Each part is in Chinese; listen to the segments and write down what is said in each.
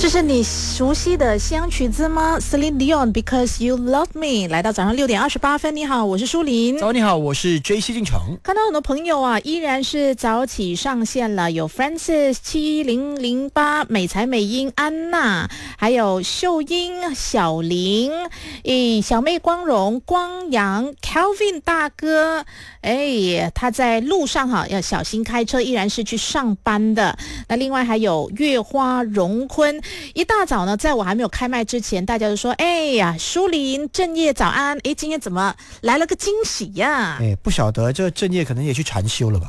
这是你熟悉的西洋曲子吗 ？Celine Dion Because You Love Me。来到早上6点28分，你好，我是舒琳。 早，你好，我是 JC 进城。 看到很多朋友啊，依然是早起上线了，有 Francis 7008、美才美英、安娜，还有秀英、小林、小妹光荣、光阳、Kelvin 大哥，他在路上要小心开车，依然是去上班的。那另外还有月花、荣坤。一大早呢，在我还没有开麦之前，大家就说：“哎呀，舒琳，正业早安！哎，今天怎么来了个惊喜呀？” 不晓得这正业可能也去禅修了吧？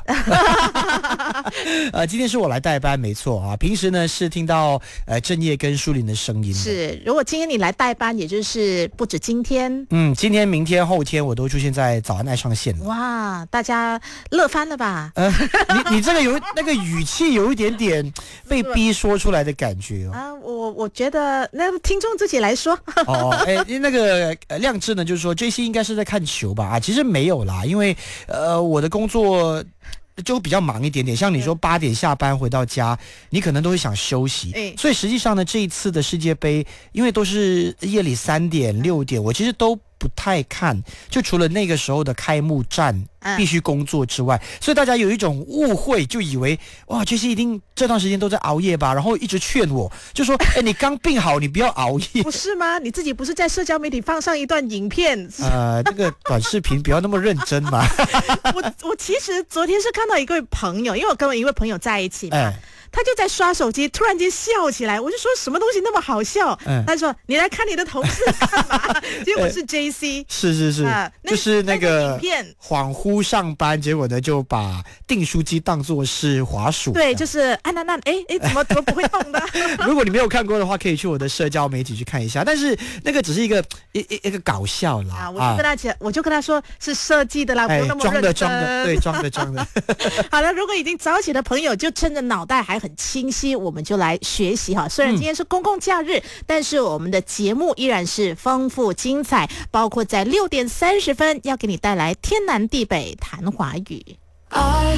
今天是我来代班，没错啊。平时呢是听到正业跟舒琳的声音。 是，如果今天你来代班，也就是不止今天。 今天、明天、后天我都出现在早安爱上线了。 哇，大家乐翻了吧？ 你这个有那个语气有一点点被逼说出来的感觉哦。 我觉得那听众自己来说。 那个亮智呢，就是说 JC 应该是在看球吧？其实没有啦，因为我的工作就比较忙一点点，像你说8点下班回到家，你可能都会想休息。所以实际上呢，这一次的世界杯，因为都是夜里3点、6点，我其实都不太看，就除了那个时候的开幕战必须工作之外，所以大家有一种误会，就以为哇，JC一定这段时间都在熬夜吧，然后一直劝我，就说你刚病好，你不要熬夜。 不是吗？你自己不是在社交媒体放上一段影片？ 这个短视频不要那么认真嘛。 我其实昨天是看到一个朋友，因为我跟一位朋友在一起嘛。他就在刷手机，突然间笑起来，我就说什么东西那么好笑？他说你来看你的同事干嘛？结果是 JC， 是，就是那个影片恍惚上班，结果呢就把订书机当作是滑鼠。 对，就是那怎么不会动的？ 如果你没有看过的话，可以去我的社交媒体去看一下。但是那个只是一个搞笑啦。 我就跟他说是设计的啦，不用那么认真。 装的，对，装的。 好了，如果已经早起的朋友，就趁着脑袋还很清晰，我们就来学习哈。虽然今天是公共假日，但是我们的节目依然是丰富精彩，包括在6点30分要给你带来天南地北谈华语。